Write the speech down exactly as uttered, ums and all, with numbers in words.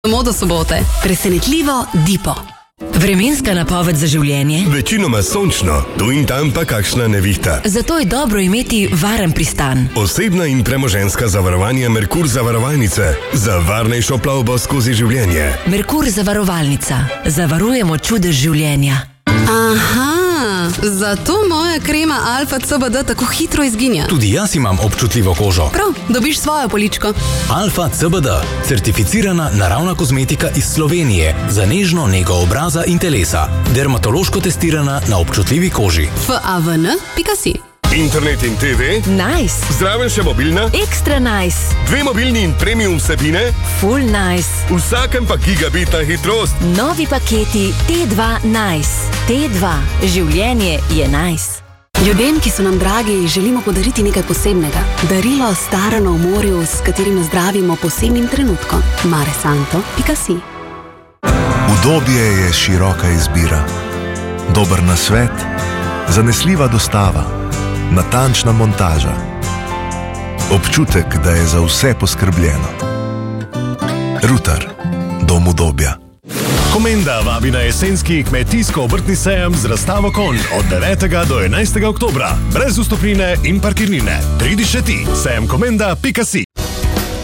Modo sobote. Presenetljivo Dipo. Vremenska napoved za življenje. Večinoma sončno, tu in tam pa kakšna nevihta. Zato je dobro imeti varen pristan. Osebna in premoženjska zavarovanja Merkur zavarovalnice. Za varnejšo plavbo skozi življenje. Merkur zavarovalnica. Zavarujemo čudež življenja. Aha, zato moja krema Alfa C B D tako hitro izginja. Tudi jaz imam občutljivo kožo. Prav, dobiš svojo poličko. Alfa C B D, certificirana naravna kozmetika iz Slovenije za nežno nego obraza in telesa. Dermatološko testirana na občutljivi koži. F A V N pika si. Internet in T V? Nice. Zraven še mobilna? Ekstra nice. Dve mobilni in premium vsebine? Full nice. Vsakem pa gigabitna hitrost. Novi paketi T dva Nice. T dva. Življenje je nice. Ljudem, ki so nam dragi, želimo podariti nekaj posebnega. Darilo starano v morju, s katerim zdravimo posebnim trenutkom. maresanto pika si. Udobje je široka izbira. Dober nasvet, zanesljiva dostava, natančna montaža. Občutek, da je za vse poskrbljeno. Rutar, dom udobja. Komenda vabi na jesenski kmetijsko-obrtni sejem z razstavo konj od devetega do enajstega oktobra. Brez vstopnine in parkirnine. Pridi še ti, sejem komenda pika si.